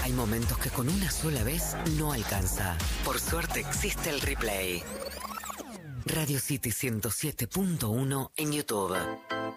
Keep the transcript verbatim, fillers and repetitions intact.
Hay momentos que con una sola vez no alcanza. Por suerte existe el replay. Radio City ciento siete punto uno en YouTube.